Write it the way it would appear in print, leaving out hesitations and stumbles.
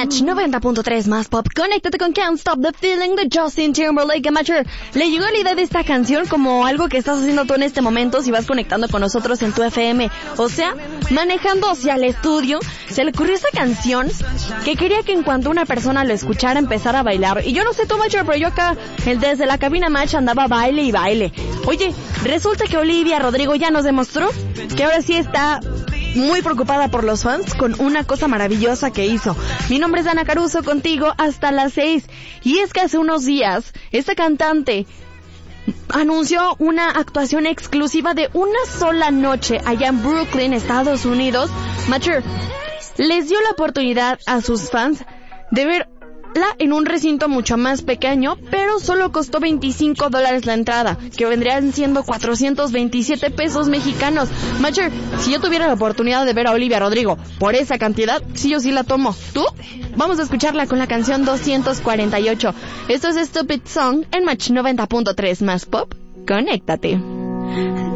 Match 90.3 más pop. Conéctate con Can't Stop the Feeling de Justin Timberlake. Amateur, le llegó la idea de esta canción como algo que estás haciendo tú en este momento si vas conectando con nosotros en tu FM. O sea, manejando hacia el estudio, se le ocurrió esta canción que quería que en cuanto una persona lo escuchara empezara a bailar. Y yo no sé tú, Amateur, pero yo acá desde la cabina Match andaba baile y baile. Oye, resulta que Olivia Rodrigo ya nos demostró que ahora sí está muy preocupada por los fans con una cosa maravillosa que hizo. Mi nombre es Ana Caruso, contigo hasta las 6. Y es que hace unos días, esta cantante anunció una actuación exclusiva de una sola noche allá en Brooklyn, Estados Unidos. Mature les dio la oportunidad a sus fans de verla en un recinto mucho más pequeño, pero solo costó $25 la entrada, que vendrían siendo 427 pesos mexicanos. Macher, si yo tuviera la oportunidad de ver a Olivia Rodrigo por esa cantidad, sí yo sí la tomo. ¿Tú? Vamos a escucharla con la canción 248. Esto es Stupid Song en Match 90.3 más pop. Conéctate.